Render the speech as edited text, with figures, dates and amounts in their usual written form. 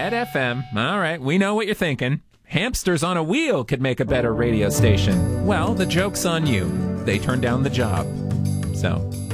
Red FM. All right, we know what you're thinking. Hamsters on a wheel could make a better radio station. Well, the joke's on you. They turned down the job. So,